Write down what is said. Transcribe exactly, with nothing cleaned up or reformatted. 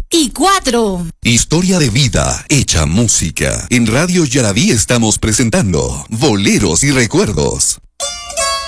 y cuatro. Historia de vida hecha música. En Radio Yaraví estamos presentando Boleros y Recuerdos.